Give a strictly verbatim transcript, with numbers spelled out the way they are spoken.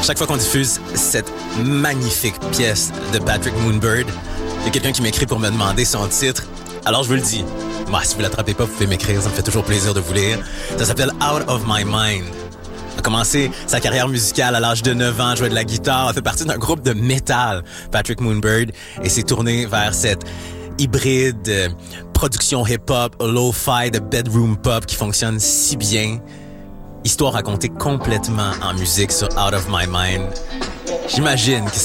Chaque fois qu'on diffuse cette magnifique pièce de Patrick Moonbird, il y a quelqu'un qui m'écrit pour me demander son titre. Alors je vous le dis. Moi, si vous ne l'attrapez pas, vous pouvez m'écrire. Ça me fait toujours plaisir de vous lire. Ça s'appelle Out of My Mind. Il a commencé sa carrière musicale à l'âge de neuf ans, jouait de la guitare, a fait partie d'un groupe de métal, Patrick Moonbird, et s'est tourné vers cette hybride euh, production hip-hop, lo-fi, de bedroom pop qui fonctionne si bien. Histoire racontée complètement en musique sur Out of My Mind. J'imagine que